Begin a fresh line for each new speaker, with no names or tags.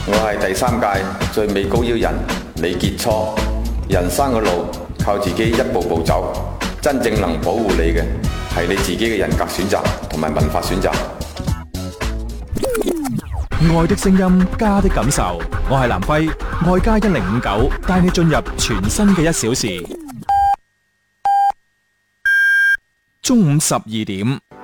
我係第三屆最美高腰人李傑初。人生嘅路靠自己一步步走，真正能保護你嘅係你自己嘅人格選擇同埋文化選擇。
愛的聲音，家的感受。我係南輝，愛家1059帶你進入全新嘅1小時。中午12點。